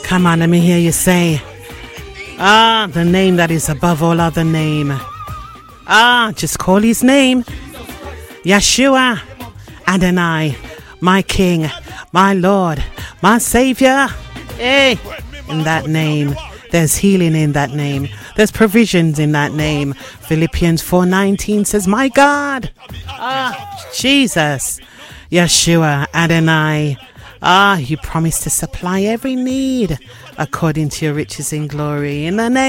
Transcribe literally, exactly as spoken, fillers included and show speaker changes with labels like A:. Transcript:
A: Come on, let me hear you say, ah, the name that is above all other name. Ah, just call his name. Yeshua, Adonai, my King, my Lord, my Savior. Hey, in that name, there's healing in that name. There's provisions in that name. Philippians four nineteen says, my God, ah, Jesus, Yeshua, Adonai. Ah, you promised to supply every need according to your riches in glory. In the name